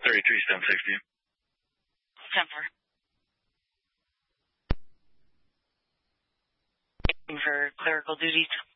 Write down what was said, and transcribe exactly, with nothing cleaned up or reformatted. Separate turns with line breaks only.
thirty-three, stem sixty.
ten four. For clerical duties.